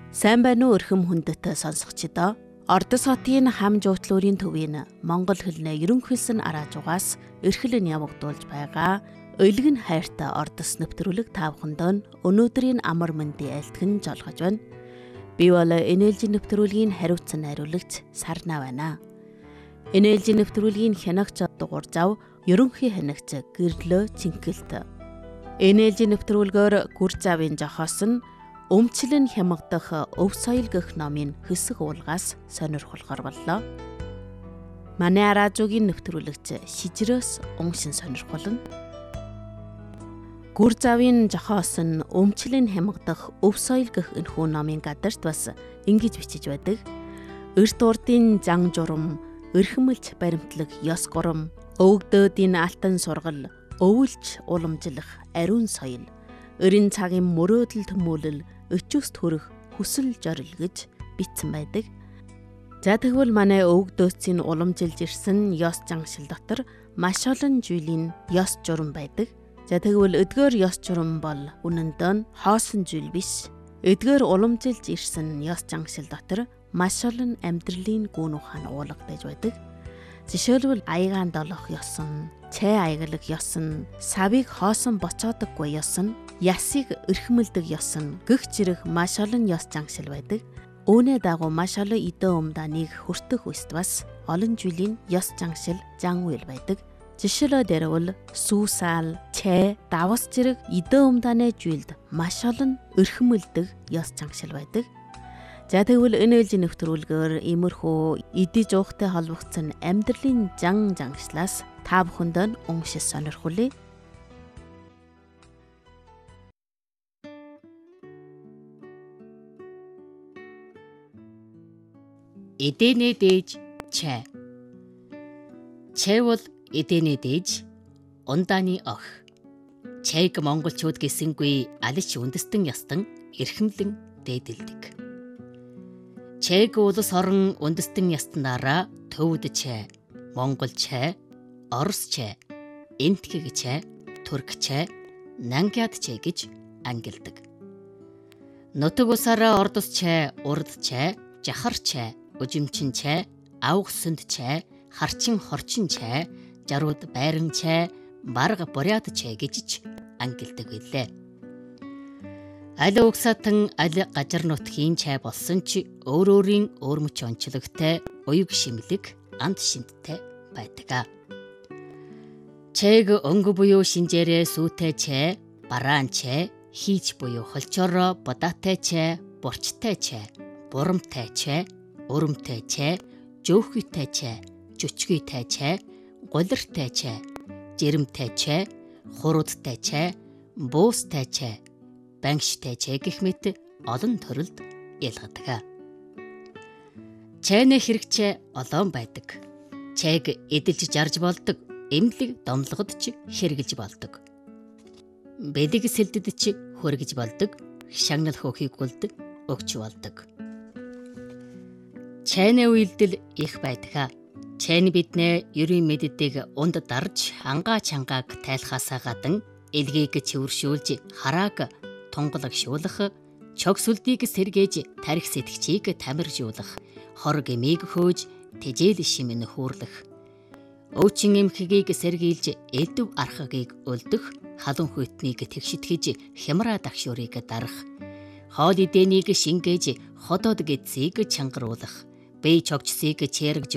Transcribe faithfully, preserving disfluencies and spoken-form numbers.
Сайн байна уу өрхөм хүндэт сонсогчдоо. Ордос хотын хам жуутлуурын төвийн Монгол хэлний ерөнхийлсөн араажуугаас эрхлэн явагдуулж байгаа Өйлгөн хайртай ордос нэвтрүүлэг та бүхэнд өнөөдрийн амар мэндийн айлтган жолгож байна. Би бол энэлжийн нэвтрүүлгийн хариуцсан найруулагч Сарна байна. Энэлжийн нэвтрүүлгийн хянагч дугуйр зав ерөнхий хянагч Гэрлөө Цэнгэлт. Энэлжийн нэвтрүүлгээр гүр завын жохоос нь Өмчлөн хямгадах өв соёл гэх номын хэсэг уулгаас сонирхолгоор боллоо. Манай араажуугийн нэвтрүүлэгч шижрөөс уншин сонирхолно. Гүр завын жохоос нь Өмчлөн хямгадах өв соёл гэх энэхүү номын гадарт бас ингэж бичиж байдаг. Эрт урдын зан журам, эрхэмлж баримтлаг ёс гурам, өвгдөөдийн алтан сургал, өвөлж уламжлах ариун соёл, өрийн цагийн мөрөөдөл төмөөлөл, өчөөс төрөх хүсэл жорил гэж бичсэн байдаг. За тэгвэл манай өвгдөөцийн уламжилж ирсэн ёс жаншил дотор маш олон зүйлийн ёс журам байдаг. За тэгвэл эдгээр ёс журам бол үнэндээ хоосон зүйл биш. Эдгээр уламжилж ирсэн ёс жаншил дотор маш олон амьдралын гүн ухаан уулгадаж байдаг. Жишээлбэл аягаан долох ёс нь, цай аяглаг ёс нь, савыг хоосон боцоодоггүй ёс нь, ясыг эрхэмлдэг ёс нь гэх зэрэг маш олон ёс жаншил байдаг. Үүний дагуу маш олон идэ умдааныг хүртэх үст бас олон жилийн ёс жаншил зан үйл байдаг. Жишээлбэл дэрвэл сүүсаал, цай, давас зэрэг идэ умдааны жилд маш олон эрхэмлдэг ёс жаншил байдаг. За тэгвэл энэлжийн нэвтрүүлгээр иймэрхүү идэж уухтай холбогдсон амьдралын зан жаншлаас та бүхэнд уншиж сонирхуулъя. Эдэнэ дээж чай. Чай бол эдэнэ дээж ундааны ох. Чайг монголчууд гэсэнгүй алич үндэстэн ястан эрхэмлэн дээдэлдэг. Чайг улс орон үндэстэн ястнаараа төвд чай, монгол чай, орос чай, энтхэг чай, турк чай, нангяд чай гэж ангилдаг. Нутаг усаараа ордос чай, урд чай, жахар чай, ужимчин чай, авх сүнд чай, харчин хорчин чай, жарууд байран чай, барга буряд чай гэж ангилдаг билээ. Аль угсаатан аль гажар нутгийн чай болсон ч өөр өөрийн өөр мөч онцлогтой, уяг шимлэг, амт шинттэй байдаг. Чайг өнгө буюу шинжээрээ сүүтэй чай, бараан чай, хийж буюу холчороо бодаатай чай, бурчтай чай, бурамтай чай, өрөмтэй чай, жөөхүйтэй чай, жүчгүйтэй чай, гулиртай чай, жирэмтэй чай, хуруудтай чай, буустай чай, бангштай чай гэх мэт олон төрөлд ялгадаг. Чайны хэрэгцээ олон байдаг. Чайг эдэлж жарж болдог, эмнэлэг домлогод ч хэрэглэж болдог. Бэлэг сэлдэд ч хөргөж болдог, шагнал хөөхийг үлд өгч болдог. Чайны үйлдэл их байдаг. Чайны биднээ ерийн мэддэг унд дарж ангаа чангааг тайлхаасаа гадан элгийг цэвэршүүлж харааг тунгалагшуулах, чог сүлдийг сэргээж тарих сэтгчийг тамиржуулах, хор гэмийг хөөж тэжээл шимэн хүүрлэх, өвчин эмхэгийг сэргийлж элдв архагийг өлдөх, халуун хүйтнийг тэгшитгэж хямраа дагшуурыг дарах, хоол идэнийг шингээж ходоод гэдсийг чангаруулах, бие чогчсыг чээргэж